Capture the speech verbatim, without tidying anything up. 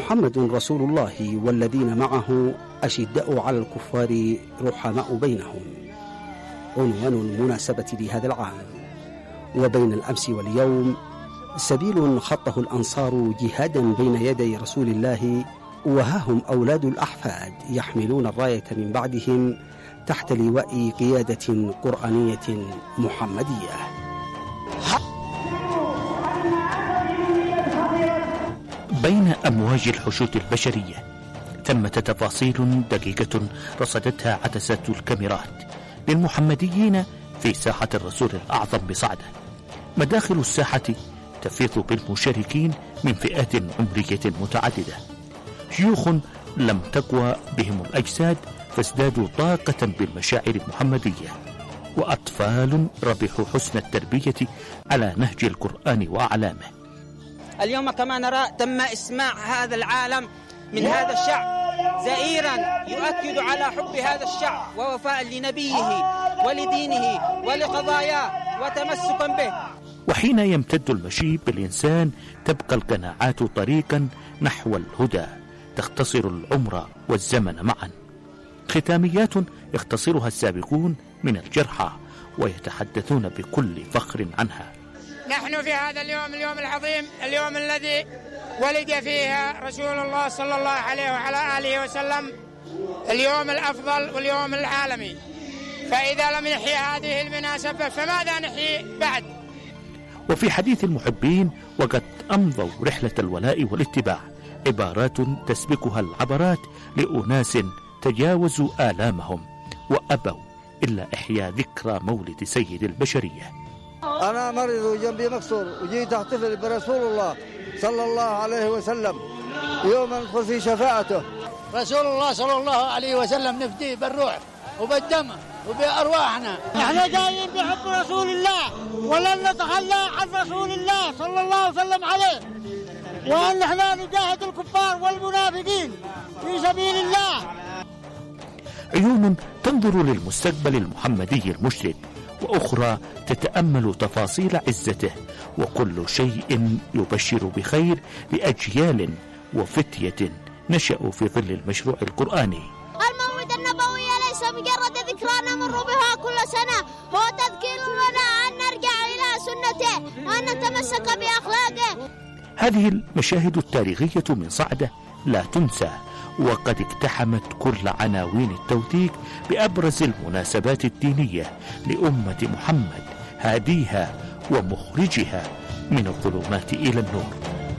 محمد رسول الله والذين معه أشداء على الكفار رحماء بينهم. عنوان المناسبة لهذا العام: وبين الأمس واليوم سبيل خطه الأنصار جهادا بين يدي رسول الله، وها هم أولاد الأحفاد يحملون الراية من بعدهم تحت لواء قيادة قرآنية محمدية. بين أمواج الحشود البشرية ثمة تفاصيل دقيقة رصدتها عدسة الكاميرات للمحمديين في ساحة الرسول الأعظم بصعدة. مداخل الساحة تفيض بالمشاركين من فئات عمرية متعددة، شيوخ لم تقوى بهم الأجساد فازدادوا طاقة بالمشاعر المحمدية، وأطفال ربحوا حسن التربية على نهج القرآن وأعلامه. اليوم كما نرى تم إسماع هذا العالم من هذا الشعب زئيرا يؤكد على حب هذا الشعب ووفاء لنبيه ولدينه ولقضاياه وتمسكا به. وحين يمتد المشي بالإنسان تبقى القناعات طريقا نحو الهدى تختصر العمر والزمن معا. ختاميات يختصرها السابقون من الجرحى ويتحدثون بكل فخر عنها. نحن في هذا اليوم اليوم العظيم، اليوم الذي ولد فيه رسول الله صلى الله عليه وعلى آله وسلم، اليوم الأفضل واليوم العالمي. فإذا لم نحيي هذه المناسبة فماذا نحيي بعد؟ وفي حديث المحبين وقد أمضوا رحلة الولاء والاتباع عبارات تسبقها العبرات لأناس تجاوزوا آلامهم وأبوا إلا إحياء ذكرى مولد سيد البشرية. أنا مريض وجنبي مكسور وجيت أحتفل برسول الله صلى الله عليه وسلم يوم ندخل في شفاعته. رسول الله صلى الله عليه وسلم نفديه بالروح وبالدم وبأرواحنا. نحن جايين بحب رسول الله ولن نتخلى عن رسول الله صلى الله عليه وسلم عليه، وأن احنا نجاهد الكفار والمنافقين في سبيل الله. عيون تنظر للمستقبل المحمدي المشرد، وأخرى تتأمل تفاصيل عزته، وكل شيء يبشر بخير لأجيال وفتية نشأوا في ظل المشروع القرآني. المولد النبوي ليس مجرد ذكرى نمر بها كل سنة، هو تذكير لنا أن نرجع إلى سنته وأن نتمسك بأخلاقه. هذه المشاهد التاريخية من صعدة لا تنسى، وقد اقتحمت كل عناوين التوثيق بأبرز المناسبات الدينية لأمة محمد، هاديها ومخرجها من الظلمات إلى النور.